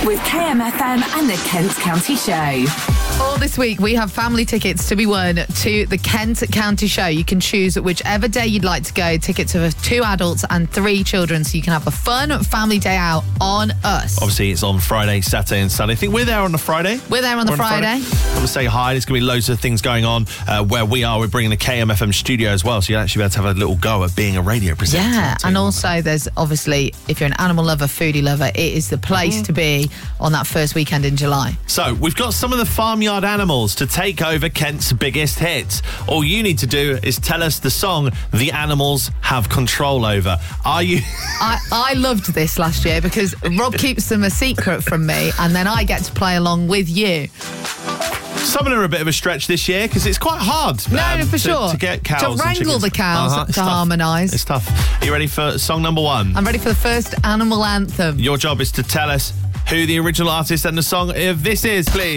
with KMFM and the Kent County Show. All this week, we have family tickets to be won to the Kent County Show. You can choose whichever day you'd like to go. Tickets for 2 adults and 3 children, so you can have a fun family day out on us. Obviously, it's on Friday, Saturday and Sunday. I think we're there on the Friday. We're there on the Friday. I'm going to say hi. There's going to be loads of things going on where we are. We're bringing the KMFM studio as well, so you'll actually be able to have a little go at being a radio presenter. Yeah, and also there's obviously, if you're an animal lover, foodie lover, it is the place to be on that first weekend in July. So, we've got some of the farmyard animals to take over Kent's biggest hits. All you need to do is tell us the song the animals have control over. Are you... I loved this last year because Rob keeps them a secret from me, and then I get to play along with you. Some of them are a bit of a stretch this year because it's quite hard to get cows to wrangle the cows to harmonise. It's tough. Are you ready for song number 1? I'm ready for the first animal anthem. Your job is to tell us who the original artist and the song of this is, please.